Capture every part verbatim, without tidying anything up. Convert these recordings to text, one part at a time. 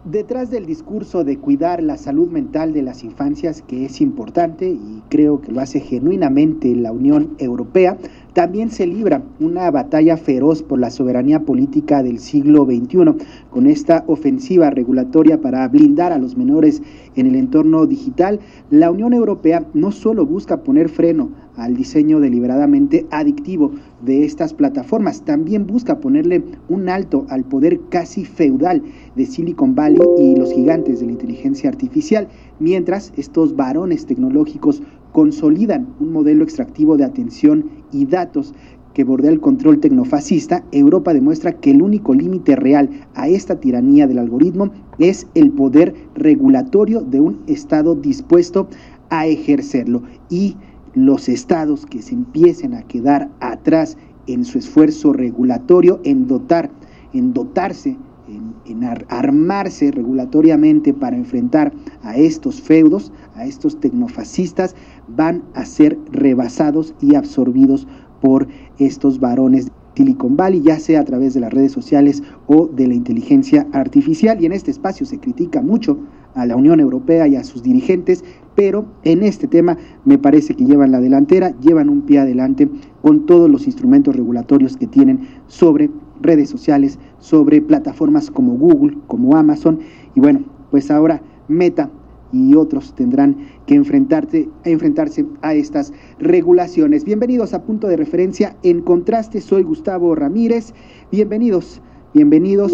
Detrás del discurso de cuidar la salud mental de las infancias, que es importante y creo que lo hace genuinamente la Unión Europea, también se libra una batalla feroz por la soberanía política del siglo veintiuno, con esta ofensiva regulatoria para blindar a los menores en el entorno digital. La Unión Europea no solo busca poner freno al diseño deliberadamente adictivo de estas plataformas, también busca ponerle un alto al poder casi feudal de Silicon Valley y los gigantes de la inteligencia artificial, mientras estos varones tecnológicos consolidan un modelo extractivo de atención y datos que bordea el control tecnofascista. Europa demuestra que el único límite real a esta tiranía del algoritmo es el poder regulatorio de un Estado dispuesto a ejercerlo, y los estados que se empiecen a quedar atrás en su esfuerzo regulatorio, en dotar, en dotarse, en, en ar, armarse regulatoriamente para enfrentar a estos feudos, a estos tecnofascistas, van a ser rebasados y absorbidos por estos varones de Silicon Valley, ya sea a través de las redes sociales o de la inteligencia artificial. Y en este espacio se critica mucho a la Unión Europea y a sus dirigentes, pero en este tema me parece que llevan la delantera, llevan un pie adelante con todos los instrumentos regulatorios que tienen sobre redes sociales, sobre plataformas como Google, como Amazon, y bueno, pues ahora Meta y otros tendrán que enfrentarse, enfrentarse a estas regulaciones. Bienvenidos a Punto de Referencia en Contraste, soy Gustavo Ramírez, bienvenidos, bienvenidos,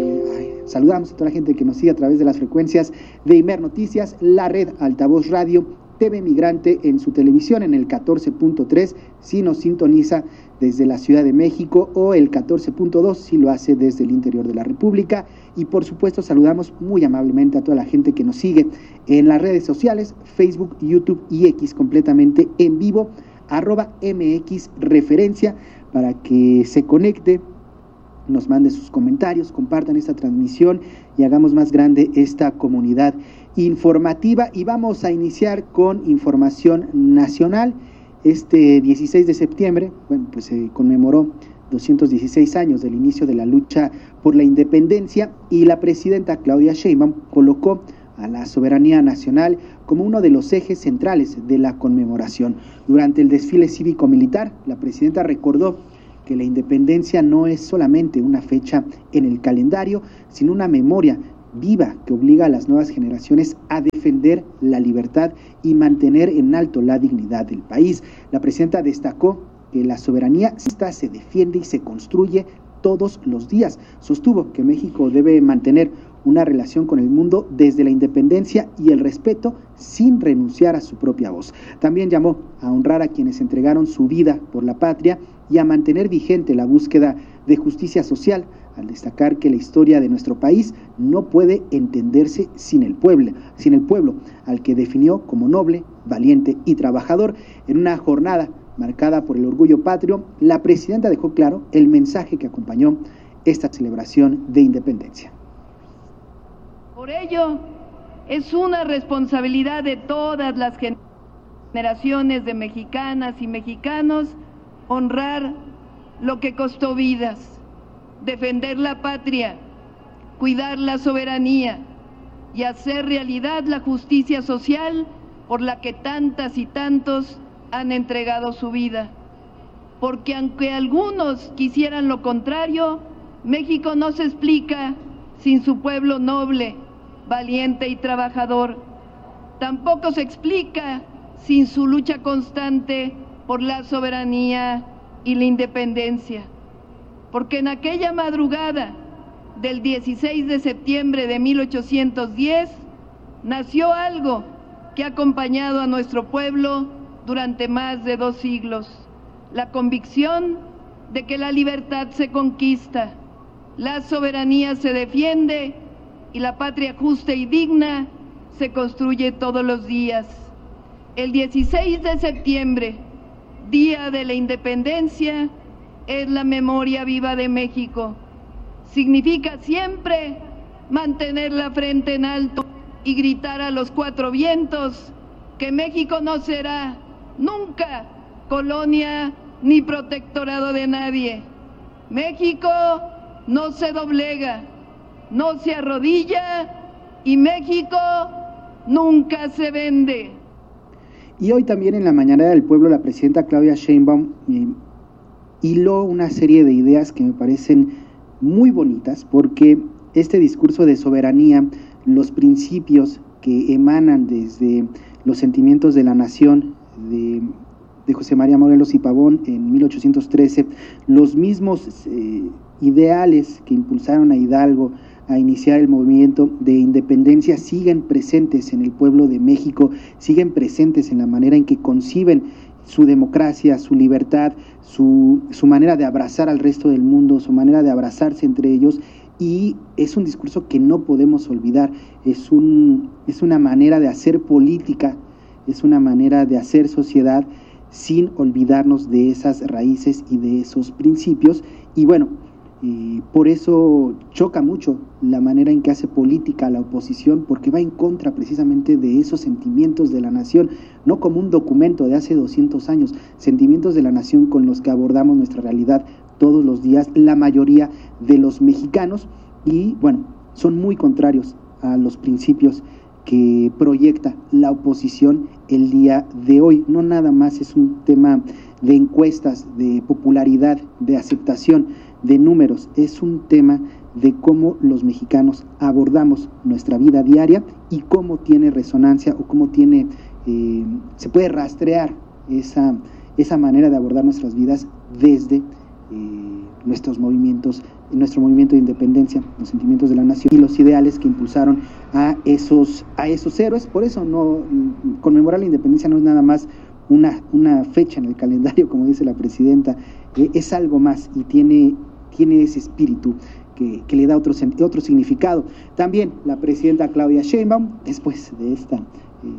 eh, saludamos a toda la gente que nos sigue a través de las frecuencias de Imer Noticias, la red Altavoz Radio, T V Migrante en su televisión en el catorce punto tres si nos sintoniza desde la Ciudad de México, o el catorce punto dos si lo hace desde el interior de la República. Y por supuesto saludamos muy amablemente a toda la gente que nos sigue en las redes sociales, Facebook, YouTube y X, completamente en vivo, arroba M X Referencia, para que se conecte, nos mande sus comentarios, compartan esta transmisión y hagamos más grande esta comunidad informativa. Y vamos a iniciar con información nacional. Este dieciséis de septiembre, bueno, pues se conmemoró doscientos dieciséis años del inicio de la lucha por la independencia, y la presidenta Claudia Sheinbaum colocó a la soberanía nacional como uno de los ejes centrales de la conmemoración. Durante el desfile cívico-militar, la presidenta recordó que la independencia no es solamente una fecha en el calendario, sino una memoria viva que obliga a las nuevas generaciones a defender la libertad y mantener en alto la dignidad del país. La presidenta destacó que la soberanía se defiende y se construye todos los días. Sostuvo que México debe mantener una relación con el mundo desde la independencia y el respeto, sin renunciar a su propia voz. También llamó a honrar a quienes entregaron su vida por la patria y a mantener vigente la búsqueda de justicia social, al destacar que la historia de nuestro país no puede entenderse sin el pueblo, sin el pueblo, al que definió como noble, valiente y trabajador. En una jornada marcada por el orgullo patrio, la presidenta dejó claro el mensaje que acompañó esta celebración de independencia. Por ello, es una responsabilidad de todas las generaciones de mexicanas y mexicanos honrar lo que costó vidas, defender la patria, cuidar la soberanía y hacer realidad la justicia social por la que tantas y tantos han entregado su vida. Porque aunque algunos quisieran lo contrario, México no se explica sin su pueblo noble, valiente y trabajador. Tampoco se explica sin su lucha constante por la soberanía y la independencia. Porque en aquella madrugada del dieciséis de septiembre de mil ochocientos diez nació algo que ha acompañado a nuestro pueblo durante más de dos siglos: la convicción de que la libertad se conquista, la soberanía se defiende y la patria justa y digna se construye todos los días. El dieciséis de septiembre, Día de la Independencia, es la memoria viva de México. Significa siempre mantener la frente en alto y gritar a los cuatro vientos que México no será nunca colonia ni protectorado de nadie. México no se doblega, no se arrodilla y México nunca se vende. Y hoy también en la Mañanera del Pueblo la presidenta Claudia Sheinbaum eh, hiló una serie de ideas que me parecen muy bonitas, porque este discurso de soberanía, los principios que emanan desde los sentimientos de la nación de, de José María Morelos y Pavón en mil ochocientos trece, los mismos eh, ideales que impulsaron a Hidalgo a iniciar el movimiento de independencia siguen presentes en el pueblo de México, siguen presentes en la manera en que conciben su democracia, su libertad, su, su manera de abrazar al resto del mundo, su manera de abrazarse entre ellos, y es un discurso que no podemos olvidar, es, un, es una manera de hacer política, es una manera de hacer sociedad sin olvidarnos de esas raíces y de esos principios, y bueno, y por eso choca mucho la manera en que hace política la oposición, porque va en contra precisamente de esos sentimientos de la nación, no como un documento de hace doscientos años, sentimientos de la nación con los que abordamos nuestra realidad todos los días, la mayoría de los mexicanos, y bueno, son muy contrarios a los principios que proyecta la oposición el día de hoy. No nada más es un tema de encuestas, de popularidad, de aceptación, de números, es un tema de cómo los mexicanos abordamos nuestra vida diaria y cómo tiene resonancia o cómo tiene, eh, se puede rastrear esa, esa manera de abordar nuestras vidas desde eh, nuestros movimientos, nuestro movimiento de independencia, los sentimientos de la nación y los ideales que impulsaron a esos, a esos héroes. Por eso no conmemorar la independencia no es nada más una, una fecha en el calendario, como dice la presidenta, eh, es algo más y tiene, tiene ese espíritu que, que le da otro, otro significado. También la presidenta Claudia Sheinbaum, después de esta, eh,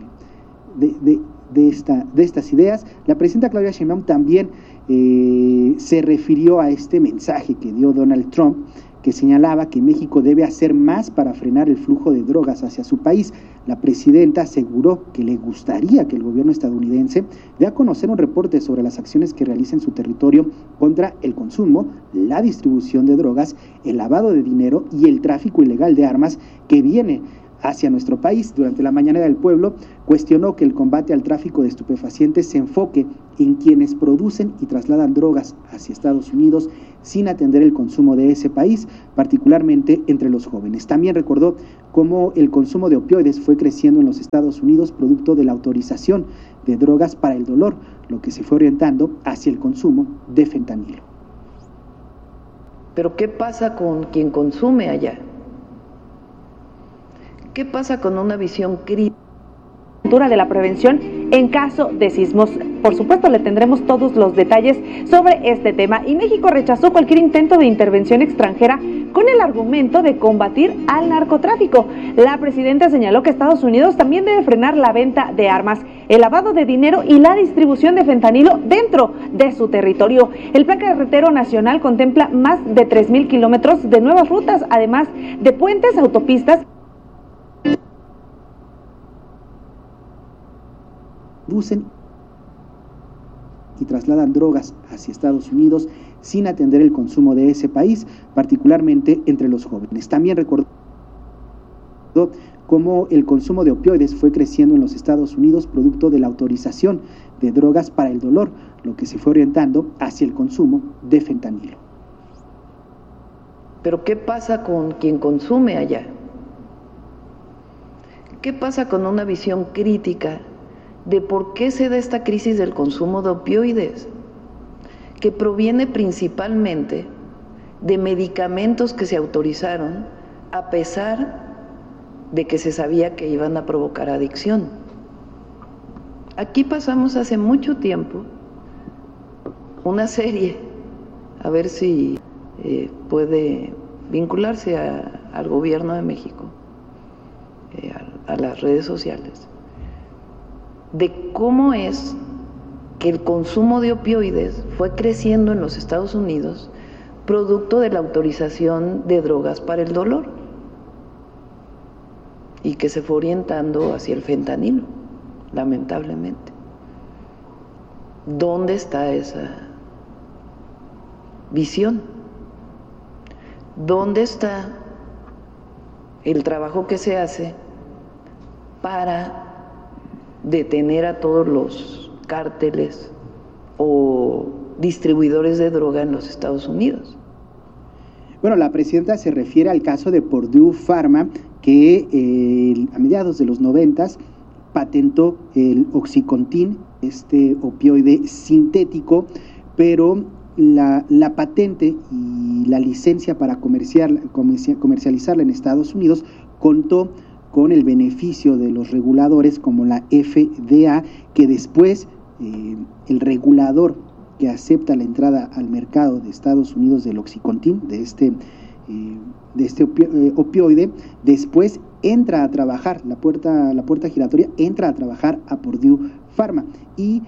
de, de, de, esta, de estas ideas, la presidenta Claudia Sheinbaum también eh, se refirió a este mensaje que dio Donald Trump, que señalaba que México debe hacer más para frenar el flujo de drogas hacia su país. La presidenta aseguró que le gustaría que el gobierno estadounidense dé a conocer un reporte sobre las acciones que realiza en su territorio contra el consumo, la distribución de drogas, el lavado de dinero y el tráfico ilegal de armas que viene hacia nuestro país. Durante la Mañanera del Pueblo, cuestionó que el combate al tráfico de estupefacientes se enfoque en quienes producen y trasladan drogas hacia Estados Unidos sin atender el consumo de ese país, particularmente entre los jóvenes. También recordó cómo el consumo de opioides fue creciendo en los Estados Unidos producto de la autorización de drogas para el dolor, lo que se fue orientando hacia el consumo de fentanilo. Pero ¿qué pasa con quien consume allá? ¿Qué pasa con una visión crítica de la prevención en caso de sismos? Por supuesto, le tendremos todos los detalles sobre este tema. Y México rechazó cualquier intento de intervención extranjera con el argumento de combatir al narcotráfico. La presidenta señaló que Estados Unidos también debe frenar la venta de armas, el lavado de dinero y la distribución de fentanilo dentro de su territorio. El Plan Carretero Nacional contempla más de tres mil kilómetros de nuevas rutas, además de puentes, autopistas. Producen y trasladan drogas hacia Estados Unidos sin atender el consumo de ese país, particularmente entre los jóvenes. También recordó cómo el consumo de opioides fue creciendo en los Estados Unidos producto de la autorización de drogas para el dolor, lo que se fue orientando hacia el consumo de fentanilo. Pero ¿qué pasa con quien consume allá? ¿Qué pasa con una visión crítica de por qué se da esta crisis del consumo de opioides, que proviene principalmente de medicamentos que se autorizaron a pesar de que se sabía que iban a provocar adicción? Aquí pasamos hace mucho tiempo una serie, a ver si eh, puede vincularse a, al gobierno de México, eh, a, a las redes sociales, de cómo es que el consumo de opioides fue creciendo en los Estados Unidos producto de la autorización de drogas para el dolor y que se fue orientando hacia el fentanilo, lamentablemente. ¿Dónde está esa visión? ¿Dónde está el trabajo que se hace para detener a todos los cárteles o distribuidores de droga en los Estados Unidos. Bueno, la presidenta se refiere al caso de Purdue Pharma, que eh, a mediados de los noventas patentó el Oxycontin, este opioide sintético, pero la, la patente y la licencia para comercial, comercial, comercializarla en Estados Unidos contó con el beneficio de los reguladores como la F D A, que después eh, el regulador que acepta la entrada al mercado de Estados Unidos del Oxycontin, de este, eh, de este opio, eh, opioide, después entra a trabajar, la puerta, la puerta giratoria entra a trabajar a Purdue Pharma, y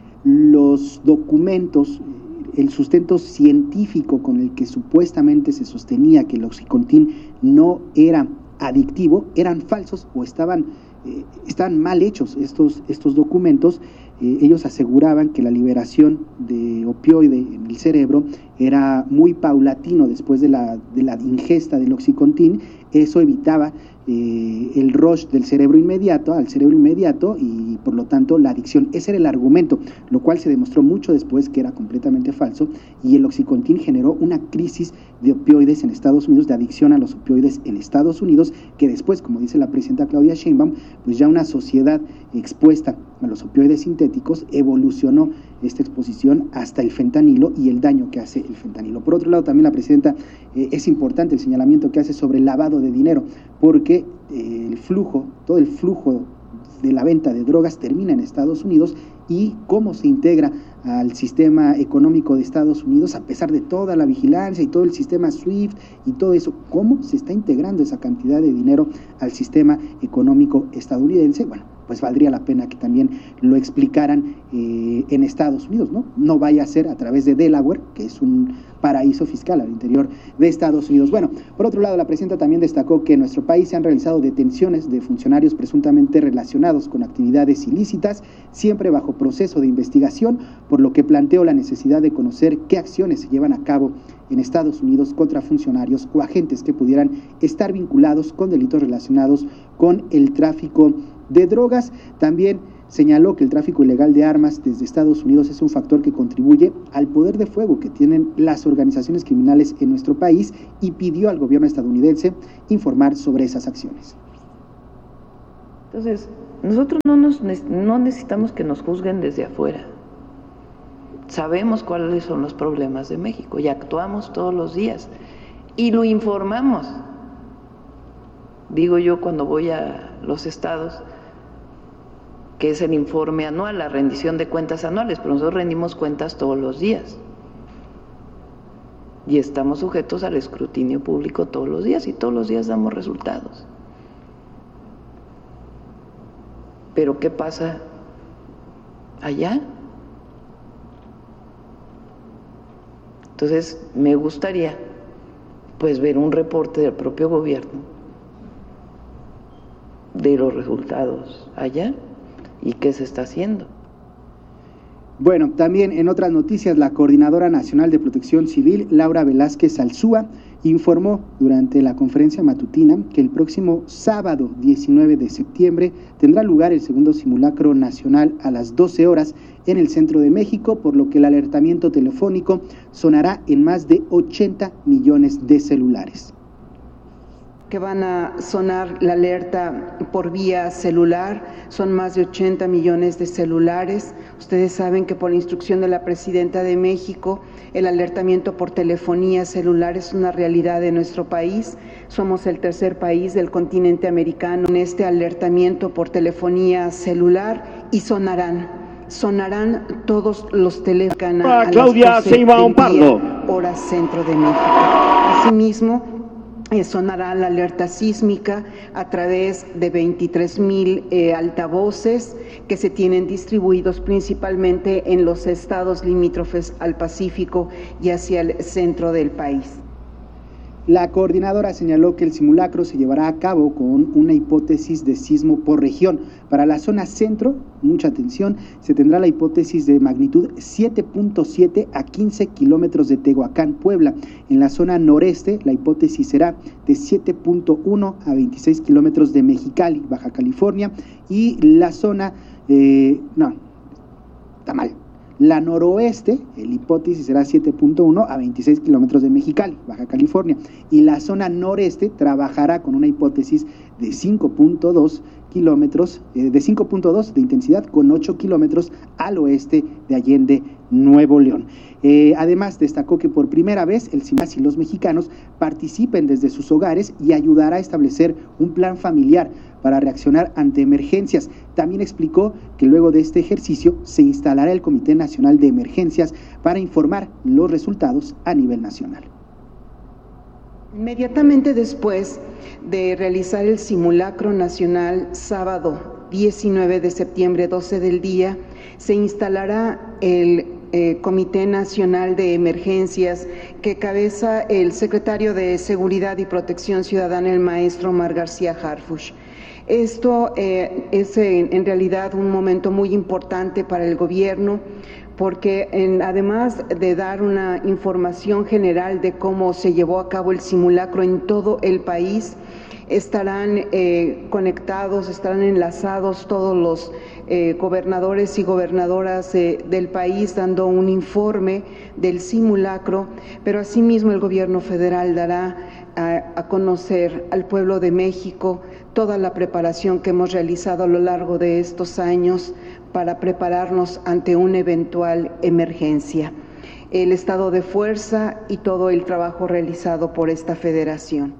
los documentos, el sustento científico con el que supuestamente se sostenía que el Oxycontin no era adictivo, eran falsos o estaban, eh, estaban mal hechos estos, estos documentos. Eh, ellos aseguraban que la liberación de opioide en el cerebro era muy paulatino después de la, de la ingesta del Oxycontin. Eso evitaba eh, el rush del cerebro inmediato, al cerebro inmediato, y por lo tanto la adicción. Ese era el argumento, lo cual se demostró mucho después que era completamente falso, y el Oxycontin generó una crisis de opioides en Estados Unidos, de adicción a los opioides en Estados Unidos, que después, como dice la presidenta Claudia Sheinbaum, pues ya una sociedad expuesta a los opioides sintéticos evolucionó esta exposición hasta el fentanilo y el daño que hace el fentanilo. Por otro lado, también la presidenta, eh, es importante el señalamiento que hace sobre el lavado de dinero, porque eh, el flujo, todo el flujo de la venta de drogas termina en Estados Unidos, y cómo se integra al sistema económico de Estados Unidos, a pesar de toda la vigilancia y todo el sistema SWIFT y todo eso, cómo se está integrando esa cantidad de dinero al sistema económico estadounidense. Bueno, pues valdría la pena que también lo explicaran eh, en Estados Unidos, ¿no? No vaya a ser a través de Delaware, que es un paraíso fiscal al interior de Estados Unidos. Bueno, por otro lado, la presidenta también destacó que en nuestro país se han realizado detenciones de funcionarios presuntamente relacionados con actividades ilícitas, siempre bajo proceso de investigación, por lo que planteó la necesidad de conocer qué acciones se llevan a cabo en Estados Unidos contra funcionarios o agentes que pudieran estar vinculados con delitos relacionados con el tráfico de drogas. También señaló que el tráfico ilegal de armas desde Estados Unidos es un factor que contribuye al poder de fuego que tienen las organizaciones criminales en nuestro país, y pidió al gobierno estadounidense informar sobre esas acciones. Entonces, nosotros no, nos, no necesitamos que nos juzguen desde afuera. Sabemos cuáles son los problemas de México y actuamos todos los días y lo informamos. Digo yo cuando voy a los estados, que es el informe anual, la rendición de cuentas anuales, pero nosotros rendimos cuentas todos los días y estamos sujetos al escrutinio público todos los días, y todos los días damos resultados. Pero ¿qué pasa allá? Entonces me gustaría pues ver un reporte del propio gobierno de los resultados allá y qué se está haciendo. Bueno, también en otras noticias, la Coordinadora Nacional de Protección Civil, Laura Velázquez Alzúa, informó durante la conferencia matutina que el próximo sábado diecinueve de septiembre tendrá lugar el segundo simulacro nacional a las doce horas en el centro de México, por lo que el alertamiento telefónico sonará en más de ochenta millones de celulares. Que van a sonar la alerta por vía celular, son más de ochenta millones de celulares. Ustedes saben que por instrucción de la Presidenta de México, el alertamiento por telefonía celular es una realidad de nuestro país. Somos el tercer país del continente americano en este alertamiento por telefonía celular, y sonarán, sonarán todos los teléfonos a Claudia Sheinbaum Pardo, hora centro de México. Asimismo, Eh, sonará la alerta sísmica a través de veintitrés mil eh, altavoces que se tienen distribuidos principalmente en los estados limítrofes al Pacífico y hacia el centro del país. La coordinadora señaló que el simulacro se llevará a cabo con una hipótesis de sismo por región. Para la zona centro, mucha atención, se tendrá la hipótesis de magnitud siete punto siete a quince kilómetros de Tehuacán, Puebla. En la zona noreste, la hipótesis será de siete punto uno a veintiséis kilómetros de Mexicali, Baja California. Y la zona, eh, no, está mal. La noroeste, el hipótesis será siete punto uno a veintiséis kilómetros de Mexicali, Baja California, y la zona noreste trabajará con una hipótesis de cinco punto dos kilómetros, eh, de cinco punto dos de intensidad, con ocho kilómetros al oeste de Allende, Nuevo León. Eh, además, destacó que por primera vez el SIMAS y los mexicanos participen desde sus hogares y ayudará a establecer un plan familiar para reaccionar ante emergencias. También explicó que luego de este ejercicio se instalará el Comité Nacional de Emergencias para informar los resultados a nivel nacional. Inmediatamente después de realizar el simulacro nacional, sábado diecinueve de septiembre, doce del día, se instalará el eh, Comité Nacional de Emergencias que cabeza el secretario de Seguridad y Protección Ciudadana, el maestro Omar García Harfuch. Esto eh, es en, en realidad un momento muy importante para el gobierno, porque en, además de dar una información general de cómo se llevó a cabo el simulacro en todo el país, estarán eh, conectados, estarán enlazados todos los eh, gobernadores y gobernadoras eh, del país dando un informe del simulacro, pero asimismo el gobierno federal dará a, a conocer al pueblo de México toda la preparación que hemos realizado a lo largo de estos años para prepararnos ante una eventual emergencia, el estado de fuerza y todo el trabajo realizado por esta federación.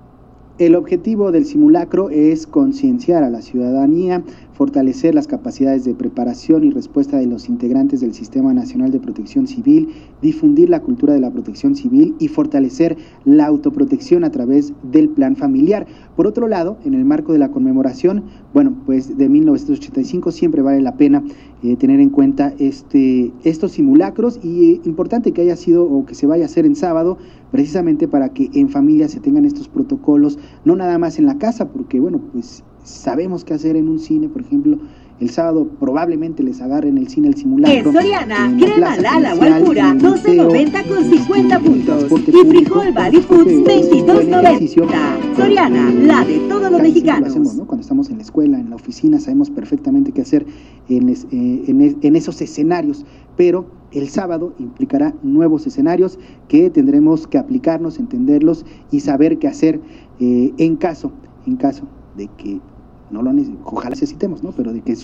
El objetivo del simulacro es concienciar a la ciudadanía, fortalecer las capacidades de preparación y respuesta de los integrantes del Sistema Nacional de Protección Civil, difundir la cultura de la protección civil y fortalecer la autoprotección a través del plan familiar. Por otro lado, en el marco de la conmemoración, bueno, pues de mil novecientos ochenta y cinco siempre vale la pena eh, tener en cuenta este, estos simulacros y eh, importante que haya sido o que se vaya a hacer en sábado, precisamente para que en familia se tengan estos protocolos, no nada más en la casa, porque bueno, pues sabemos qué hacer en un cine, por ejemplo, el sábado probablemente les agarren el cine el simulacro. En Soriana, crema Lala o Alpura, doce noventa con cincuenta puntos. Y frijol Valley Foods, veintidós noventa. Soriana, la de todos los mexicanos. Lo hacemos, ¿no? Cuando estamos en la escuela, en la oficina, sabemos perfectamente qué hacer en, es, eh, en, en esos escenarios, pero el sábado implicará nuevos escenarios que tendremos que aplicarnos, entenderlos y saber qué hacer eh, en caso, en caso de que no lo necesitemos, ojalá necesitemos, ¿no? Pero de que